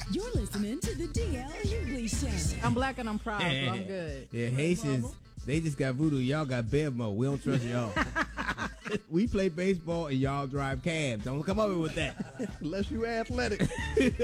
You're listening to the DL Hughley Show. I'm black and I'm proud, so I'm good. Yeah, Haitians, they just got voodoo. Y'all got Bevmo. We don't trust y'all. We play baseball and y'all drive cabs. Don't come over with that. Unless you athletic.